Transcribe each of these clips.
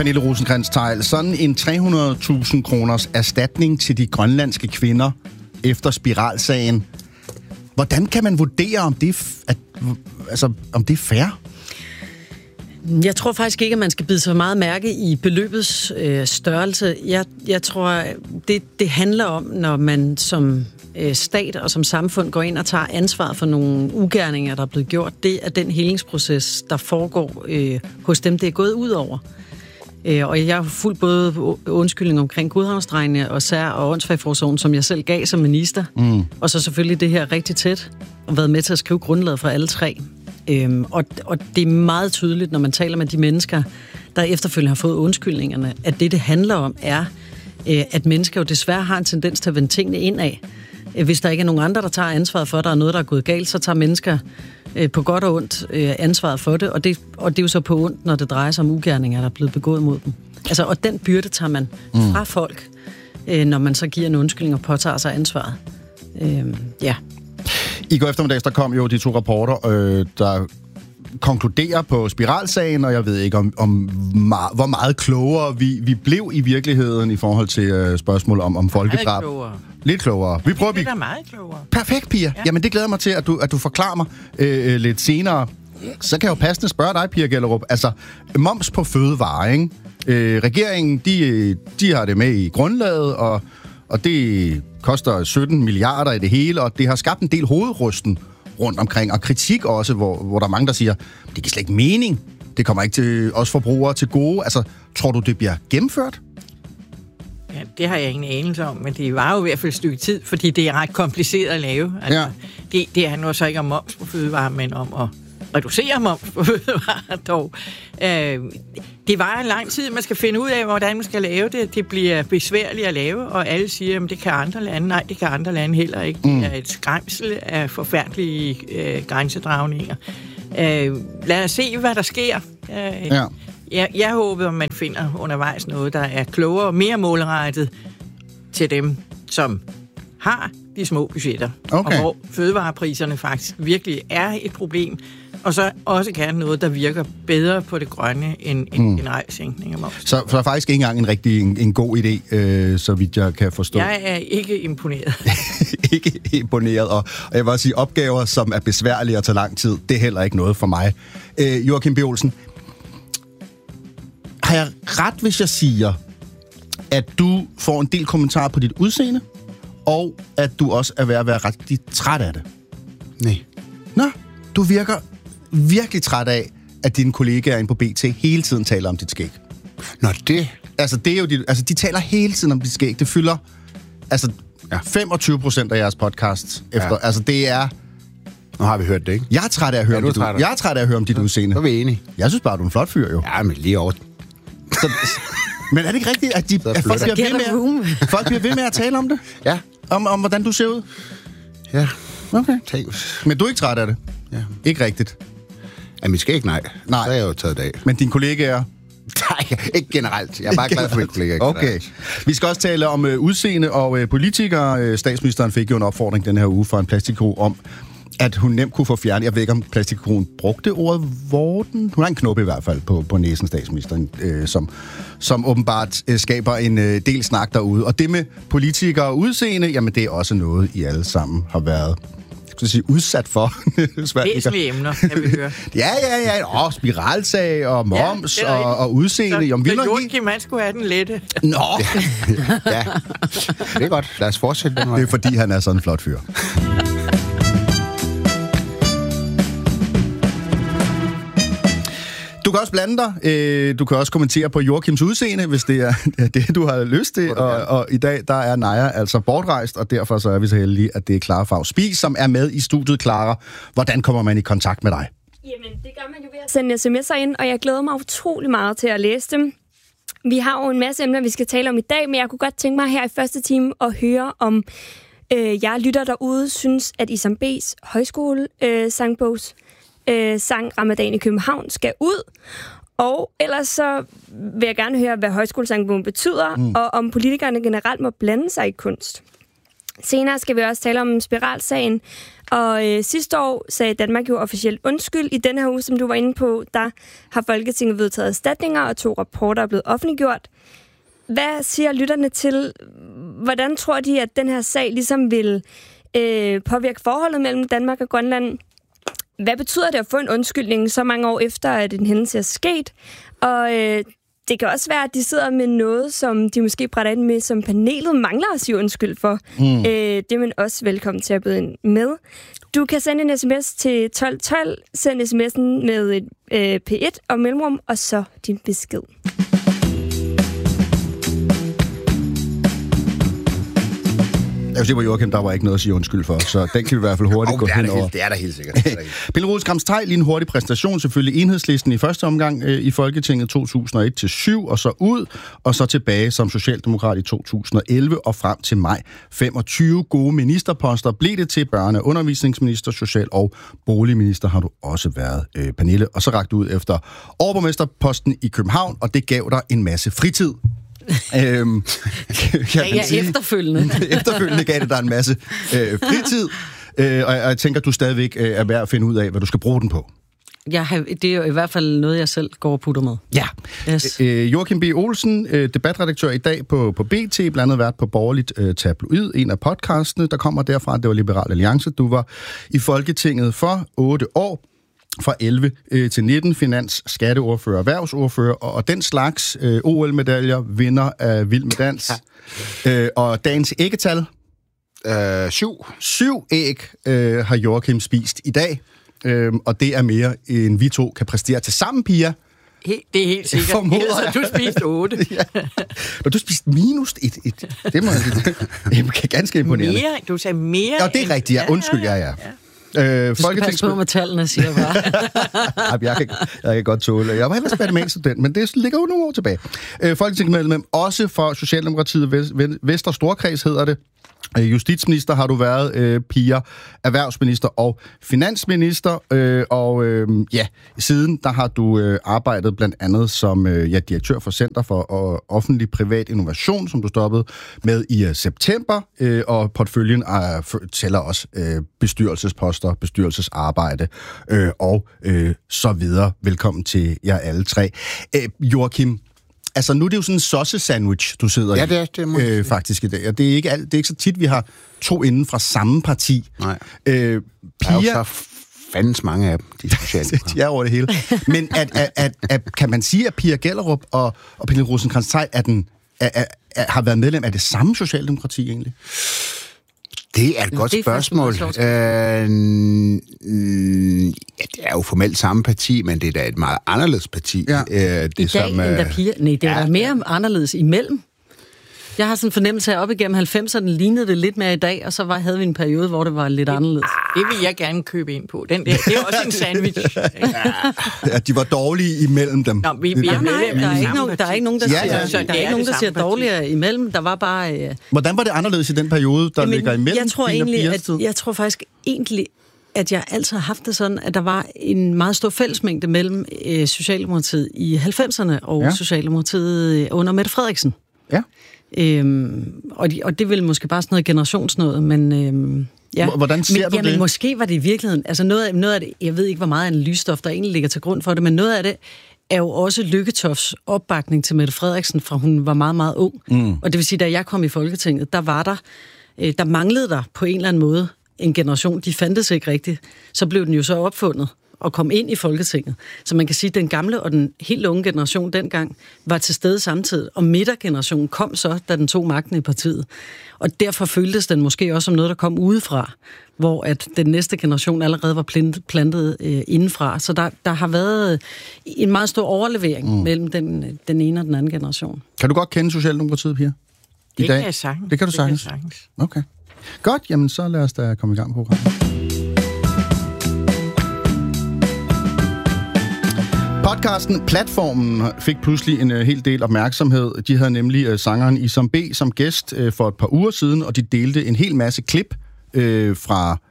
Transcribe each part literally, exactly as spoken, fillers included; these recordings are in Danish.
Pernille Rosenkrantz-Theil, sådan en tre hundrede tusind kroners erstatning til de grønlandske kvinder efter spiralsagen. Hvordan kan man vurdere, om det er, at, altså, om det er fair? Jeg tror faktisk ikke, at man skal bide så meget mærke i beløbets øh, størrelse. Jeg, jeg tror, det, det handler om, når man som øh, stat og som samfund går ind og tager ansvar for nogle ugerninger, der er blevet gjort. Det er den helingsproces, der foregår øh, hos dem, det er gået ud over. Øh, og jeg har fuldt både undskyldning omkring Godhavnsdrengene og sær- og åndsfagforsorgen, som jeg selv gav som minister. Mm. Og så selvfølgelig det her rigtig tæt, og været med til at skrive grundlaget for alle tre. Øhm, og, og det er meget tydeligt, når man taler med de mennesker, der efterfølgende har fået undskyldningerne, at det, det handler om, er, øh, at mennesker jo desværre har en tendens til at vende tingene indad. Øh, hvis der ikke er nogen andre, der tager ansvaret for, at der er noget, der er gået galt, så tager mennesker øh, på godt og ondt øh, ansvaret for det, og det, og det er jo så på ondt, når det drejer sig om ugerninger, der er blevet begået mod dem. Altså, og den byrde tager man mm. fra folk, øh, når man så giver en undskyldning og påtager sig ansvaret. Øh, ja. I går eftermiddags, der kom jo de to rapporter, øh, der konkluderer på spiralsagen, og jeg ved ikke, om, om ma- hvor meget klogere vi, vi blev i virkeligheden i forhold til øh, spørgsmål om, om folkedrab. Klogere. Lidt klogere. Vi prøver, det er meget klogere. Perfekt, Pia. Ja. Jamen, det glæder mig til, at du, at du forklarer mig øh, lidt senere. Så kan jeg jo passende spørge dig, Pia Gellerup. Altså, moms på fødevarer, ikke? Øh, regeringen, de, de har det med i grundlaget, og, og det koster sytten milliarder i det hele, og det har skabt en del hovedrysten rundt omkring, og kritik også, hvor, hvor der er mange, der siger, det giver slet ikke mening. Det kommer ikke til os forbrugere til gode. Altså, tror du, det bliver gennemført? Ja, det har jeg ingen anelse om, men det var jo i hvert fald et stykke tid, fordi det er ret kompliceret at lave. Altså, ja. det, det handler så ikke om moms på fødevarer, men om at reducere moms på fødevarer dog. Øh, det var en lang tid, man skal finde ud af, hvordan man skal lave det. Det bliver besværligt at lave, og alle siger, at det kan andre lande. Nej, det kan andre lande heller ikke. Mm. Det er et skræmsel af forfærdelige øh, grænsedragninger. Øh, lad os se, hvad der sker. Øh, ja. jeg, jeg håber, at man finder undervejs noget, der er klogere og mere målrettet til dem, som har de små budgetter, okay. Og hvor fødevarepriserne faktisk virkelig er et problem, og så også kan noget, der virker bedre på det grønne end en mm. generel sænkning af moms. Så, så er der faktisk ikke engang en rigtig en, en god idé, øh, så vidt jeg kan forstå. Jeg er ikke imponeret. ikke imponeret, og, og jeg vil også sige, opgaver, som er besværlige og tager lang tid, det er heller ikke noget for mig. Øh, Joachim B. Olsen, har jeg ret, hvis jeg siger, at du får en del kommentarer på dit udseende, og at du også er ved at være rigtig træt af det? Nej. Nå, du virker virkelig træt af, at dine kollegaer inde på B T hele tiden taler om dit skæg. Nå, det... Altså, det er jo dit, altså, de taler hele tiden om dit skæg. Det fylder altså, ja. femogtyve procent af jeres podcast. Efter, ja. Altså, det er... Nu har vi hørt det, ikke? Jeg er træt af at høre, ja, om, dit, træt af. Jeg er træt af at høre om dit ja. udseende. Så er vi enige. Jeg synes bare, du er en flot fyr, jo. Ja, men lige over... Så, men er det ikke rigtigt, at, de, at folk, bliver ved med, folk bliver ved med at tale om det? Ja. Om, om hvordan du ser ud? Ja. Okay. Tænk. Men du er ikke træt af det? Ja. Ikke rigtigt? Jamen, skal ikke, nej. Nej. Så er jeg jo taget af. Men dine kollegaer? Nej, ikke generelt. Jeg er bare glad for mine kollegaer. Okay. Vi skal også tale om uh, udseende og uh, politikere. Uh, statsministeren fik jo en opfordring den her uge fra en plastikkirurg om, at hun nemt kunne få fjernet. Jeg ved ikke, om plastikkirurgen brugte ordet vorten. Hun har en knop i hvert fald på, på næsen, statsministeren, øh, som, som åbenbart øh, skaber en øh, del snak derude. Og det med politikere og udseende, jamen det er også noget, I alle sammen har været skal sige, udsat for. Væsentlige emner, kan vi høre. ja, ja, ja. Åh, spiralsag og moms ja, og, og udseende. Så, jamen, så Joachim, han skulle have den lette. Nå! ja, det er godt. Lad os fortsætte den vej. Det er fordi, han er sådan en flot fyr. Du kan også blande dig. Du kan også kommentere på Joachims udseende, hvis det er det, du har lyst til. Og, og i dag, der er Naja altså bortrejst, og derfor så er vi så heldige, at det er Clara Faust Spies, som er med i studiet. Clara, hvordan kommer man i kontakt med dig? Jamen, det gør man jo ved at sende sms'er ind, og jeg glæder mig utrolig meget til at læse dem. Vi har jo en masse emner, vi skal tale om i dag, men jeg kunne godt tænke mig her i første time at høre om øh, jeg lytter derude, synes, at Isam B's højskole øh, sangbogs Øh, sang Ramadan i København skal ud. Og ellers så vil jeg gerne høre, hvad højskolesangbogen betyder, mm. og om politikerne generelt må blande sig i kunst. Senere skal vi også tale om spiralsagen, Og øh, sidste år sagde Danmark jo officielt undskyld. I denne her uge, som du var inde på, der har Folketinget vedtaget erstatninger, og to rapporter er blevet offentliggjort. Hvad siger lytterne til, hvordan tror de, at den her sag ligesom vil øh, påvirke forholdet mellem Danmark og Grønland? Hvad betyder det at få en undskyldning så mange år efter, at en hændelse er sket? Og øh, det kan også være, at de sidder med noget, som de måske brætter ind med, som panelet mangler at sige undskyld for. Mm. Øh, det er man også velkommen til at byde ind med. Du kan sende en sms til tolv tolv, send sms'en med et øh, P et og mellemrum, og så din besked. Jeg vil sige på Joachim, der var ikke noget at sige undskyld for, så den kan vi i hvert fald hurtigt oh, gå hen over. Det er der helt sikkert. Pelle Rosenkrantz-Theil, lige en hurtig præsentation. Selvfølgelig Enhedslisten i første omgang øh, i Folketinget to tusind og et til syv, og så ud, og så tilbage som socialdemokrat i to tusind og elleve og frem til maj. femogtyve gode ministerposter blev det til. Børne- og undervisningsminister, social- og boligminister har du også været, øh, Pernille. Og så rakte ud efter overborgmesterposten i København, og det gav dig en masse fritid. øhm, kan ja, ja, sige, efterfølgende. efterfølgende gav det dig en masse øh, fritid, øh, og, og jeg tænker, at du stadigvæk øh, er værd at finde ud af, hvad du skal bruge den på. Ja, det er jo i hvert fald noget, jeg selv går og putter med. Ja. Yes. Øh, Joachim B. Olsen, øh, debatredaktør i dag på, på B T, blandt andet været på Borgerligt øh, Tabloid, en af podcastene, der kommer derfra. Det var Liberal Alliance. Du var i Folketinget for otte år. Fra elleve øh, til nitten, finans, skatteordfører, erhvervsordfører, og, og den slags øh, O L-medaljer, vinder af Vild med Dans. Øh, og dagens æggetal? Øh, syv. Syv æg øh, har Joachim spist i dag, øh, og det er mere, end vi to kan præstere til sammen, Pia. He, det er helt sikkert. Ellers har du spist otte. Ja. Og du spist minus et. et. Det må jeg sige. Ganske imponerende. Mere? Du sagde mere? Ja, det er rigtigt. Ja. Undskyld, ja, ja. ja. Øh, du skal passe på med tallene, siger jeg bare. jeg, kan, jeg kan godt tåle. Jeg var ellers matematikstudent, men det ligger jo nogle år tilbage. Øh, Folketingsmedlem også for Socialdemokratiet, Vester Storkreds hedder det. Justitsminister har du været, øh, Pia, erhvervsminister og finansminister, øh, og øh, ja, siden der har du øh, arbejdet blandt andet som øh, ja, direktør for Center for øh, Offentlig Privat Innovation, som du stoppede med i øh, september, øh, og portføljen øh, tæller også øh, bestyrelsesposter, bestyrelsesarbejde øh, og øh, så videre. Velkommen til jer alle tre. Øh, Joachim, altså, nu er det jo sådan en sauce-sandwich, du sidder ja, det er, det er i, øh, faktisk i dag. Og det er, ikke alt, det er ikke så tit, vi har to inden fra samme parti. Nej. Øh, Pia, der er jo så fandens mange af dem, de socialdemokrater. De er over det hele. Men at, at, at, at, kan man sige, at Pia Gellerup og, og Pelle Rosenkrantz-Theil er den, er, er, er, har været medlem af det samme socialdemokrati egentlig? Det er et godt det er spørgsmål. Øh, mm, ja, det er jo formelt samme parti, men det er da et meget anderledes parti. Ja. Øh, det I dag som, øh, end Pia. Nej, det er ja, da mere ja. anderledes imellem. Jeg har sådan en fornemmelse af, at op igennem halvfemserne lignede det lidt mere i dag, og så var, havde vi en periode, hvor det var lidt anderledes. Det vil jeg gerne købe ind på. Den der, det er også en sandwich. Ja, de var dårlige imellem dem. Nå, vi, vi er nej, nej, der er ikke nogen, der er ikke nogen, der ja, siger, ja. der er ikke nogen, der siger dårligere imellem. Der var bare... Øh... Hvordan var det anderledes i den periode, der Jamen, ligger imellem? Jeg tror egentlig, at, jeg tror faktisk egentlig, at jeg altid har haft det sådan, at der var en meget stor fællesmængde mellem øh, Socialdemokratiet i halvfemserne og ja. Socialdemokratiet under Mette Frederiksen. Ja. Øhm, og, de, og det ville måske bare sådan noget generationsnået, men øhm, ja. Hvordan ser men, du jamen, det? Måske var det i virkeligheden, altså noget af, noget af det, jeg ved ikke, hvor meget analysestof der egentlig ligger til grund for det, men noget af det er jo også Lykketofts opbakning til Mette Frederiksen, fra hun var meget, meget ung. Mm. Og det vil sige, da jeg kom i Folketinget, der var der, øh, der manglede der på en eller anden måde en generation, de fandtes ikke rigtigt. Så blev den jo så opfundet og kom ind i Folketinget. Så man kan sige, at den gamle og den helt unge generation dengang var til stede samtidig, og midtergenerationen kom så, da den tog magten i partiet. Og derfor føltes den måske også som noget, der kom udefra, hvor at den næste generation allerede var plantet øh, indenfra. Så der, der har været en meget stor overlevering mm. mellem den, den ene og den anden generation. Kan du godt kende Socialdemokratiet, Pia? I det dag? kan jeg sagtens. Det kan du sagtens? Okay. Godt, jamen så lad os da komme i gang på programmet. Podcasten Platformen fik pludselig en uh, hel del opmærksomhed. De havde nemlig uh, sangeren Isam B som gæst uh, for et par uger siden, og de delte en hel masse klip uh, fra,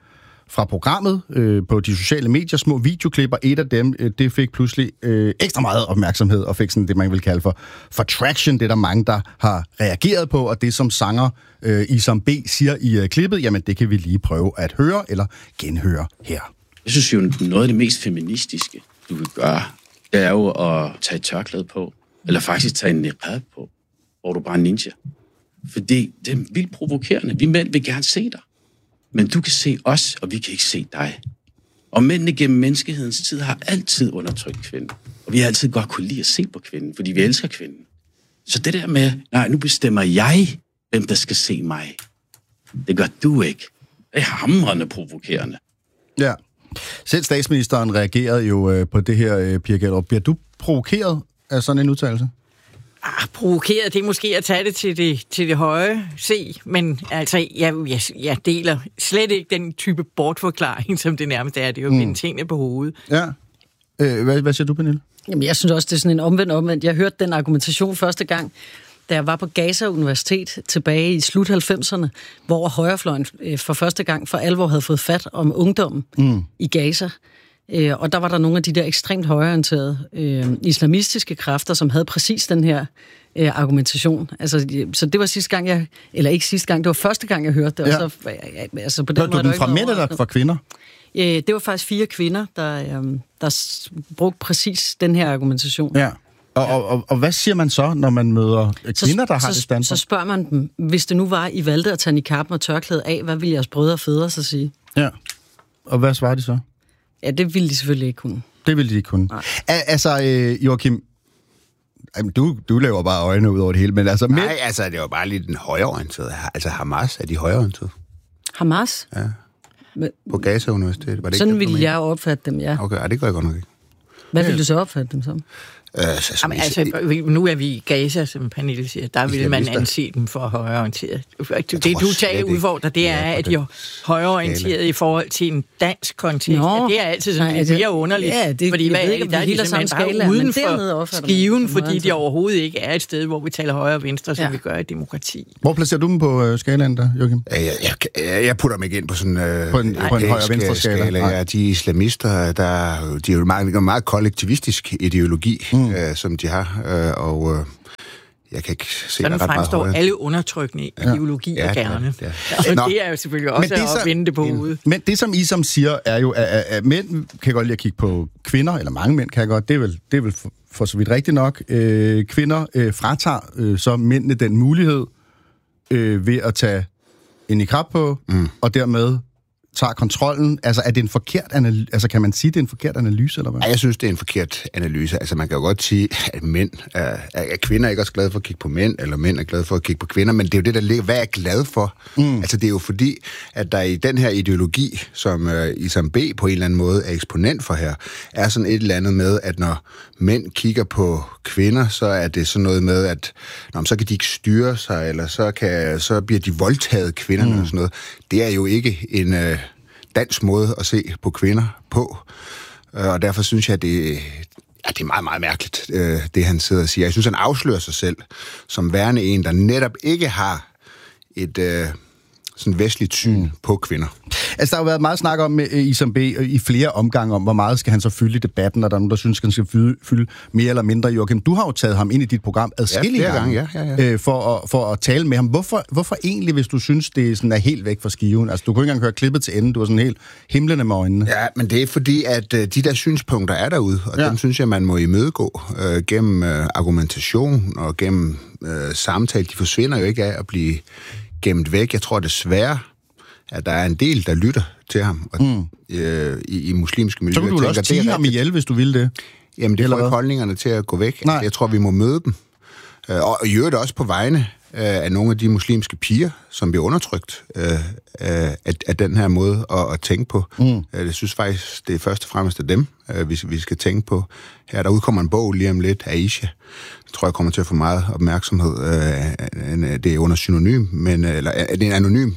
fra programmet øh, på de sociale medier, små videoklipper. Et af dem, øh, det fik pludselig øh, ekstra meget opmærksomhed, og fik sådan det, man vil kalde for, for traction. Det er der mange, der har reageret på, og det som sanger øh, Isam B siger i øh, klippet, jamen det kan vi lige prøve at høre eller genhøre her. Jeg synes jo, noget af det mest feministiske, du vil gøre, det er jo at tage et tørklæde på, eller faktisk tage en niqab på, hvor du bare er ninja. Fordi det er vildt provokerende. Vi mænd vil gerne se dig. Men du kan se os, og vi kan ikke se dig. Og mændene gennem menneskehedens tid har altid undertrykt kvinden. Og vi har altid godt kunne lide at se på kvinden, fordi vi elsker kvinden. Så det der med, nej, nu bestemmer jeg, hvem der skal se mig. Det gør du ikke. Det er hamrende provokerende. Ja. Selv statsministeren reagerede jo øh, på det her, øh, Pia Gellerup. Bliver du provokeret af sådan en udtalelse? Ah, provokeret, det er måske at tage det til det, til det høje se, men altså, jeg, jeg, jeg deler slet ikke den type bortforklaring, som det nærmest er. Det er jo mm. tingene på hovedet. Ja. Øh, hvad, hvad siger du, Pernille? Jamen, jeg synes også, det er sådan en omvendt omvendt. Jeg hørte den argumentation første gang, da jeg var på Gaza Universitet tilbage i slut halvfemserne, hvor højrefløjen for første gang for alvor havde fået fat om ungdommen mm. i Gaza. Og der var der nogle af de der ekstremt højreorienterede øh, islamistiske kræfter, som havde præcis den her øh, argumentation. Altså, så det var sidste gang, jeg... Eller ikke sidste gang, det var første gang, jeg hørte det. Ja. Og så, altså, på den Hørte du den fra mænd eller fra kvinder? Øh, det var faktisk fire kvinder, der, øh, der brugte præcis den her argumentation. Ja. Og, og, og, og hvad siger man så, når man møder kvinder, der så, har det standpunkt? Så spørger man dem, hvis det nu var, I valgte at tage niqab og tørklæde af, hvad ville jeres brødre og fædre så sige? Ja. Og hvad svarer de så? Ja, det ville de selvfølgelig ikke kunne. Det ville de ikke kunne. Al- altså, øh, Joachim, du, du laver bare øjne ud over det hele, men altså... Nej, med... altså, det var bare lidt den højreorienterede. Altså, Hamas er de højreorienterede. Hamas? Ja. Men... På Gaza Universitet. Var det sådan ikke, ville jeg opfatte dem, ja. Okay, ja, det gør jeg godt nok ikke. Hvad ville du så opfatte dem som? Øh, så, Jamen, altså, nu er vi i Gaza, som Pernille siger. Der vil man anse dem for højreorienteret. Det, du tager udfordrer, det er, at de er højreorienteret i forhold til en dansk kontekst. Ja, det er altid sådan lidt mere underligt. Ja, det, fordi hvad, ikke, der er de simpelthen bare uden for skiven, fordi de overhovedet ikke er et sted, hvor vi taler højre og venstre, som ja. vi gør i demokrati. Hvor placerer du dem på øh, skalaen der, Joachim? Jeg, jeg, jeg, jeg putter dem ikke ind på sådan øh, på en, på en højre og venstre skala. skala. Ja, de islamister, der, de er jo meget, meget kollektivistisk ideologi, mm. øh, som de har. Øh, og øh, jeg kan ikke se sådan ret meget fremstår højere. alle undertrykkende ja. ideologier ja, gerne. Ja, ja. Og det er jo selvfølgelig også det, at så, vende det på hovedet. Men det, som Isam siger, er jo, at, at, at mænd kan godt lide at kigge på kvinder, eller mange mænd kan godt, det er vel, det er vel for, for så vidt rigtigt nok. Øh, kvinder øh, fratager øh, så mændene den mulighed øh, ved at tage en niqab på, mm. og dermed tager kontrollen. Altså, er det en forkert analyse? Altså, kan man sige, det er en forkert analyse, eller hvad? Ja, jeg synes, det er en forkert analyse. Altså, man kan jo godt sige, at mænd er, er kvinder ikke også glade for at kigge på mænd, eller mænd er glade for at kigge på kvinder, men det er jo det, der ligger. Hvad er jeg glad for? Mm. Altså, det er jo fordi, at der i den her ideologi, som uh, Isam B på en eller anden måde er eksponent for her, er sådan et eller andet med, at når mænd kigger på kvinder, så er det sådan noget med, at når, så kan de ikke styre sig, eller så, kan, så bliver de voldtaget kvinderne mm. og sådan noget. Det er jo ikke en uh, dansk måde at se på kvinder på, uh, og derfor synes jeg, at det, ja, det er meget, meget mærkeligt, uh, det han sidder og siger. Jeg synes, han afslører sig selv som værende en, der netop ikke har et uh, sådan vestligt syn mm. på kvinder. Altså, der har jo været meget snak om med Isam B i flere omgange om, hvor meget skal han så fylde i debatten, og der er nogen, der synes, at han skal fylde, fylde mere eller mindre. Joachim, du har jo taget ham ind i dit program adskillige ja, gange ja, ja, ja. Øh, for, at, for at tale med ham. Hvorfor, hvorfor egentlig, hvis du synes, det sådan er helt væk fra skiven? Altså, du kunne ikke engang høre klippet til enden. Du var sådan helt himlende med øjnene. Ja, men det er fordi, at øh, de der synspunkter er derude, og ja. dem synes jeg, man må imødegå øh, gennem øh, argumentation og gennem øh, samtale. De forsvinder jo ikke af at blive gemt væk. Jeg tror desværre, at der er en del, der lytter til ham og, mm. øh, i, i muslimske miljøer. Så kunne du også tige ham ihjel, hvis du ville det. Jamen, det får ikke holdningerne til at gå væk. Nej. Jeg tror, vi må møde dem. Og i øvrigt også på vegne af nogle af de muslimske piger, som bliver undertrykt øh, af, af den her måde at, at tænke på. Mm. Jeg synes faktisk, det er først og fremmest af dem, vi, vi skal tænke på. Her der udkommer en bog lige om lidt, Aisha. Jeg tror, jeg kommer til at få meget opmærksomhed. Det er under synonym, men, eller det er en anonym.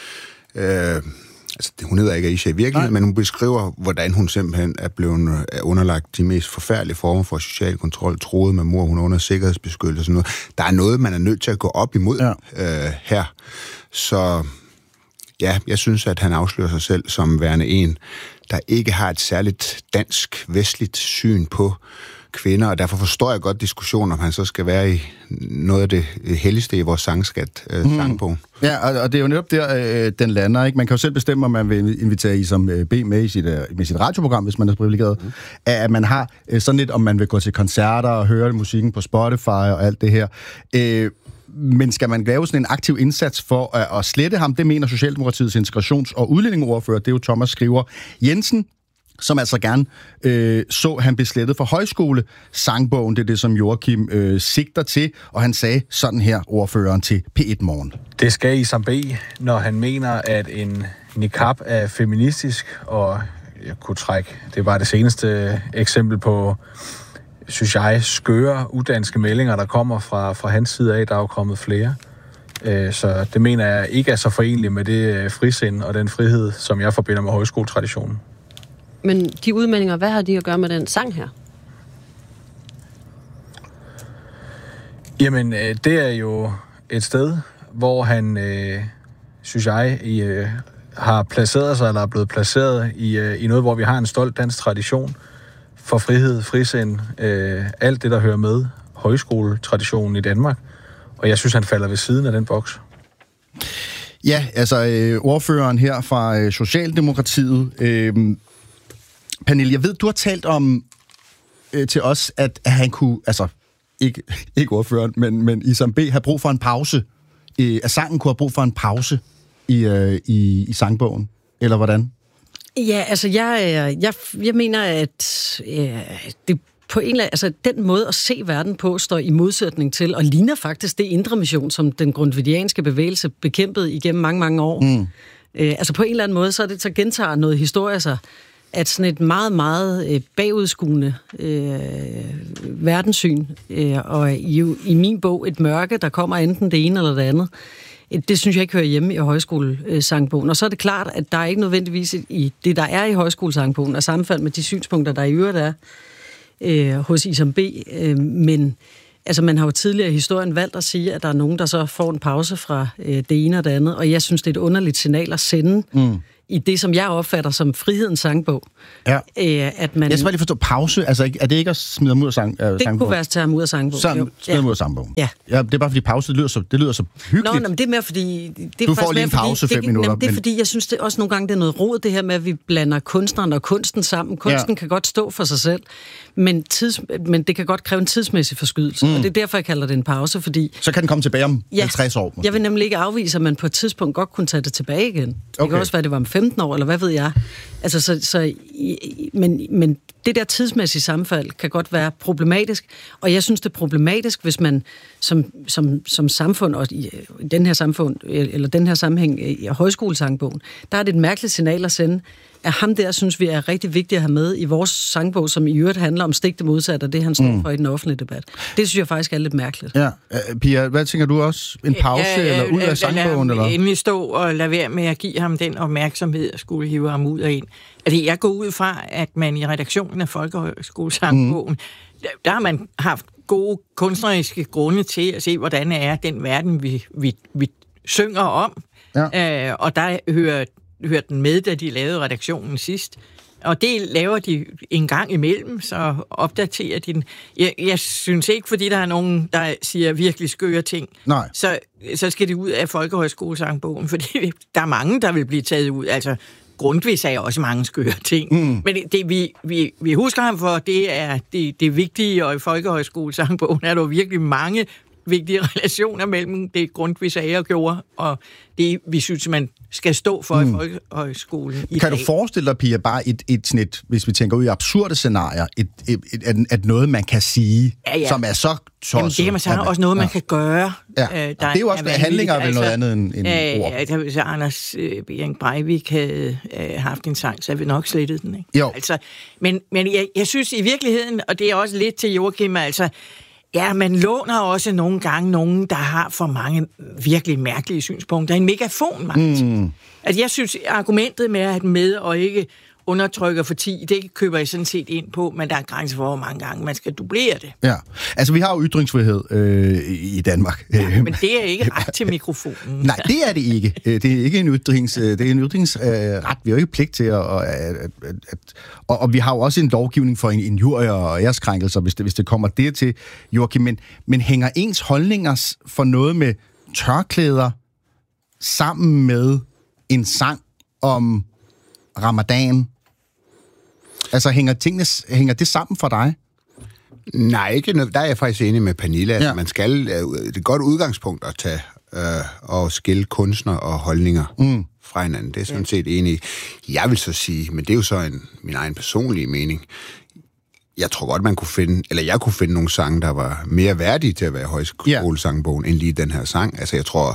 Øh, altså, hun hedder ikke Aisha i virkeligheden, men hun beskriver, hvordan hun simpelthen er blevet underlagt de mest forfærdelige former for social kontrol, troet med mor, hun er under sikkerhedsbeskyttelse og sådan noget. Der er noget, man er nødt til at gå op imod ja. øh, her. Så ja, jeg synes, at han afslører sig selv som værende en, der ikke har et særligt dansk, vestligt syn på kvinder, og derfor forstår jeg godt diskussionen, om han så skal være i noget af det helligste i vores sangskat, øh, mm. sangbog. Ja, og, og det er jo netop der, øh, den lander, ikke? Man kan jo selv bestemme, om man vil invitere I som øh, B med i sit, øh, med sit radioprogram, hvis man er privilegeret. Mm. At man har øh, sådan lidt, om man vil gå til koncerter og høre musikken på Spotify og alt det her. Øh, men skal man lave sådan en aktiv indsats for at, at slette ham? Det mener Socialdemokratiets integrations- og udlændingeordfører, det er jo Thomas Skriver Jensen, som altså gerne øh, så, han blev slettet fra højskole-sangbogen. Det er det, som Joachim øh, sigter til, og han sagde sådan her, ordføreren til P et Morgen. Det skal Isam B, når han mener, at en niqab er feministisk, og jeg kunne trække, det var det seneste eksempel på, synes jeg, skøre udanske meldinger, der kommer fra, fra hans side af, der er jo kommet flere. Så det mener jeg ikke er så forenligt med det frisind og den frihed, som jeg forbinder med højskoletraditionen. Men de udmeldinger, hvad har de at gøre med den sang her? Jamen, det er jo et sted, hvor han, øh, synes jeg, i, øh, har placeret sig, eller er blevet placeret i, øh, i noget, hvor vi har en stolt dansk tradition for frihed, frisind, øh, alt det, der hører med højskoletraditionen i Danmark. Og jeg synes, han falder ved siden af den boks. Ja, altså øh, ordføreren her fra øh, Socialdemokratiet. Øh, Pernille, jeg ved, du har talt om øh, til os, at, at han kunne, altså ikke, ikke ordføreren, men, men Isam B har brug for en pause. Øh, at sangen kunne have brug for en pause i, øh, i, i sangbogen, eller hvordan? Ja, altså jeg, jeg, jeg mener, at øh, det på en eller anden, altså den måde at se verden på står i modsætning til, og ligner faktisk det indre mission, som den grundtvigianske bevægelse bekæmpede igennem mange, mange år. Mm. Øh, altså på en eller anden måde, så er det så gentager noget historie sig, at sådan et meget, meget øh, bagudskuende øh, verdenssyn, øh, og i, i min bog et mørke, der kommer enten det ene eller det andet, det synes jeg ikke hører hjemme i højskolesangbogen. Og så er det klart, at der er ikke nødvendigvis i det, der er i højskolesangbogen, og sammenfald med de synspunkter, der i øvrigt er øh, hos Isam B. Øh, men altså, man har jo tidligere i historien valgt at sige, at der er nogen, der så får en pause fra øh, det ene og det andet, og jeg synes, det er et underligt signal at sende mm. i det, som jeg opfatter som frihedens sangbog. Ja. Øh, at man, jeg skal bare lige forstå, pause, altså er det ikke at smide ham ud af sang, øh, det sangbogen? Kunne være at tage ham ud af sangbogen. Så, smide ja. ham ud af sangbogen. Ja. Ja, det er bare fordi pause, det lyder så, det lyder så hyggeligt. Nå, men det er mere fordi... Det er du får lige en pause fordi, fem det, minutter. Jamen, det er men... fordi, jeg synes det også nogle gange, det er noget rod, det her med, at vi blander kunstneren og kunsten sammen. Kunsten ja. kan godt stå for sig selv, men, tids, men det kan godt kræve en tidsmæssig forskydelse. Mm. Og det er derfor, jeg kalder det en pause, fordi... Så kan den komme tilbage om ja, halvtreds år. Måske. Jeg vil nemlig ikke afvise, at man på et tidspunkt godt kunne tage det tilbage igen. Det okay. kan også være, det var om femten år, eller hvad ved jeg. Altså, så, så, men, men det der tidsmæssige sammenfald kan godt være problematisk, og jeg synes, det er problematisk, hvis man som, som, som samfund, og i, i den her samfund, eller den her sammenhæng i højskolesangbogen, der er det et mærkeligt signal at sende, at ham der, synes vi, er rigtig vigtigt at have med i vores sangbog, som i øvrigt handler om stik det modsatte, og det, han står mm. for i den offentlige debat. Det synes jeg faktisk er lidt mærkeligt. Ja. Uh, Pia, hvad tænker du også? En pause, ja, ja, eller ud af sangbogen? Lad eller? endelig stå og lade være med at give ham den opmærksomhed, at skulle hive ham ud af en. Altså, jeg går ud fra, at man i redaktionen af Folkehøjskolesangbogen, mm. der har man haft gode kunstneriske grunde til at se, hvordan er den verden, vi, vi, vi synger om. Ja. Uh, og der hører hørte den med, da de lavede redaktionen sidst. Og det laver de en gang imellem, så opdaterer de den. Jeg, jeg synes ikke, fordi der er nogen, der siger virkelig skøre ting, Nej. Så, så skal det ud af Folkehøjskolesangbogen, fordi der er mange, der vil blive taget ud. Altså, Grundtvig sagde også mange skøre ting. Mm. Men det, det vi, vi, vi husker ham for, det er det, det vigtige, og i Folkehøjskolesangbogen er der virkelig mange vigtige relationer mellem det, Grundtvig sagde og gjorde, og det, vi synes, man skal stå for mm. i folkehøjskolen i Kan dag. du forestille dig, Pia, bare et, et snit, hvis vi tænker ud i absurde scenarier, et, et, et, at, at noget, man kan sige, ja, ja. som er så tosset? Jamen, det kan man sige, også noget, man ja. kan gøre. Ja. Øh, der det er jo også, at handlinger er vel altså, noget andet end, end øh, ord. Ja, hvis Anders øh, Bering Breivik havde øh, haft en sang, så havde vi nok slettet den, ikke? Jo. Altså, men men jeg, jeg synes i virkeligheden, og det er også lidt til Joachim, altså, ja, man låner også nogle gange nogen, der har for mange virkelig mærkelige synspunkter. En megafon, Martin. Mm. Altså, jeg synes, argumentet med at have med og ikke undertrykker for ti. Det køber jeg sådan set ind på, men der er en grænse for, hvor mange gange man skal dublere det. Ja, altså vi har jo ytringsfrihed øh, i Danmark. Ja, men det er ikke ret til mikrofonen. Nej, det er det ikke. Det er ikke en ytrings, det er en ytringsret. Vi har jo ikke pligt til at... at, at, at og, og vi har jo også en lovgivning for injurier og æreskrænkelser, hvis det, hvis det kommer det til, Joachim. Men, men hænger ens holdninger for noget med tørklæder sammen med en sang om ramadan? Altså, hænger, tingene, hænger det sammen for dig? Nej, ikke noget. Der er jeg faktisk enig med Pernille. Altså, ja. Man skal, det er et godt udgangspunkt at tage øh, og skille kunstner og holdninger mm. fra hinanden. Det er sådan ja. set enig i. Jeg vil så sige, men det er jo så en, min egen personlige mening, jeg tror godt, man kunne finde, eller jeg kunne finde nogle sange, der var mere værdige til at være højskolesangbogen, ja. end lige den her sang. Altså, jeg tror,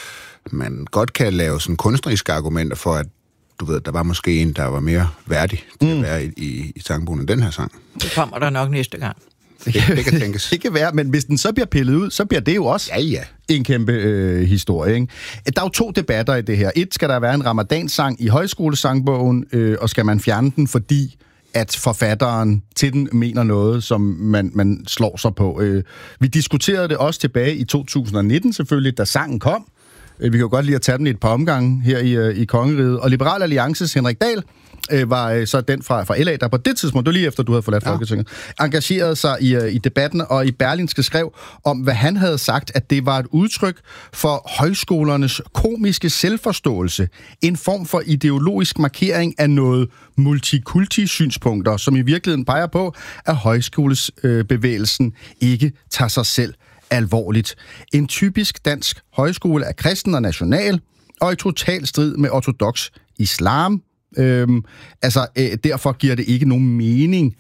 man godt kan lave sådan kunstneriske argumenter for, at du ved, der var måske en, der var mere værdig til mm. at være i, i, i sangbogen end den her sang. Det kommer der nok næste gang. Det, det kan tænkes. Det kan være, men hvis den så bliver pillet ud, så bliver det jo også ja, ja. en kæmpe øh, historie. Ikke? Der er jo to debatter i det her. Et, skal der være en ramadansang i højskolesangbogen, øh, og skal man fjerne den, fordi at forfatteren til den mener noget, som man, man slår sig på. Øh, vi diskuterede det også tilbage i to tusind og nitten selvfølgelig, da sangen kom. Vi kan jo godt lide at tage den i et par omgange her i, i Kongeriget. Og Liberal Alliances Henrik Dahl øh, var øh, så den fra, fra L A, der på det tidspunkt, det var lige efter, du havde forladt ja. Folketinget, engagerede sig i, i debatten, og i Berlingske skrev om, hvad han havde sagt, at det var et udtryk for højskolernes komiske selvforståelse. En form for ideologisk markering af noget multikulti-synspunkter, som i virkeligheden peger på, at højskolesbevægelsen øh, ikke tager sig selv alvorligt. En typisk dansk højskole er kristen og national, og i total strid med ortodoks islam. Øhm, altså, øh, derfor giver det ikke nogen mening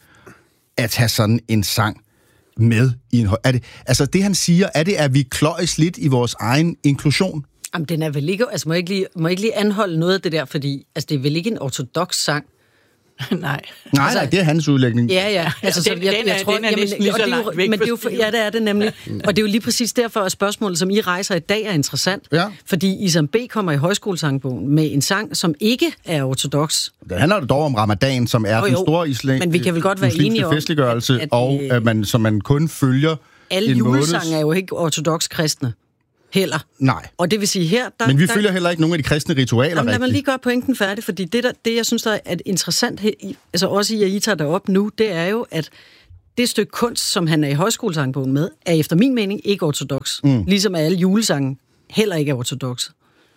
at have sådan en sang med i en høj... Er det, altså, det han siger, er det, at vi kløjes lidt i vores egen inklusion? Jamen, den er vel ikke... Altså, må jeg ikke lige, må jeg ikke lige anholde noget af det der, fordi altså, det er vel ikke en ortodoks sang? Nej. Nej, altså, nej, det er hans udlægning. Ja, ja. Altså, så, den, jeg, den jeg er, tror, den er jamen, næsten lige så langt væk. Men det er jo, ja, det er det nemlig. Og det er jo lige præcis derfor, at spørgsmålet, som I rejser i dag, er interessant. Ja. Fordi Isam B. kommer i højskolesangbogen med en sang, som ikke er ortodoks. Det handler dog om ramadan, som er oh, den store islam, men vi kan vel godt være enige om, festliggørelse, at, at, og at man, som man kun følger alle julesange er jo ikke ortodoks kristne. Heller. Nej. Og det vil sige her... Der, Men vi der, følger heller ikke nogen af de kristne ritualer. Jamen, lad mig lige gøre pointen færdig, fordi det, der, det jeg synes, der er interessant, altså også i, at I tager det op nu, det er jo, at det stykke kunst, som han er i højskolesangbogen med, er efter min mening ikke ortodoks. Mm. Ligesom alle julesange heller ikke er ortodoks.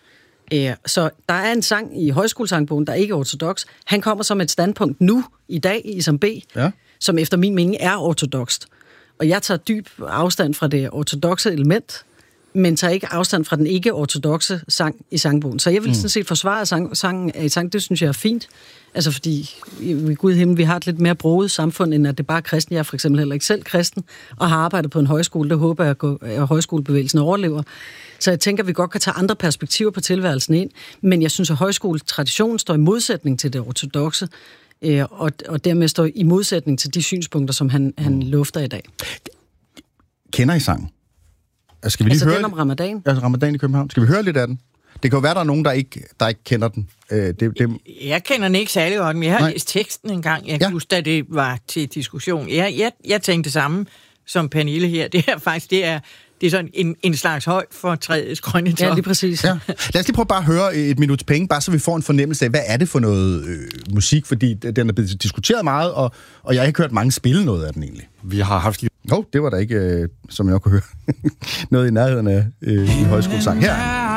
Så der er en sang i højskolesangbogen, der ikke er ortodoks. Han kommer som et standpunkt nu, i dag, i som B, ja. Som efter min mening er ortodokst. Og jeg tager dyb afstand fra det ortodokse element, men tager ikke afstand fra den ikke-ortodokse sang i sangbogen. Så jeg vil mm. sådan set forsvare sang, sangen af sang, det synes jeg er fint. Altså fordi, ved Gud himmel, vi har et lidt mere broget samfund, end at det bare er kristen. Jeg er for eksempel heller ikke selv kristen, og har arbejdet på en højskole. Det håber jeg, at højskolebevægelsen overlever. Så jeg tænker, at vi godt kan tage andre perspektiver på tilværelsen ind. Men jeg synes, at højskoletraditionen står i modsætning til det ortodokse, og, og dermed står i modsætning til de synspunkter, som han, han lufter i dag. Kender I sangen? Skal vi lige altså høre den om ramadan? Altså ramadan i København. Skal vi høre lidt af den? Det kan jo være, der er nogen, der ikke, der ikke kender den. Øh, det, det... Jeg kender den ikke særlig godt, men jeg har Nej. læst teksten en gang. Jeg kan ja. huske, da det var til diskussion. Jeg, jeg, jeg tænkte det samme som Pernille her. Det er faktisk det er, det er sådan en, en slags høj for træets grønne top. Ja, lige præcis. Ja. Lad os lige prøve bare at høre et minuts penge, bare så vi får en fornemmelse af, hvad er det for noget øh, musik, fordi den er blevet diskuteret meget, og, og jeg har ikke hørt mange spille noget af den egentlig. Vi har haft... Jo, oh, det var der ikke, øh, som jeg kunne høre, noget i nærheden af øh, en højskolesang her.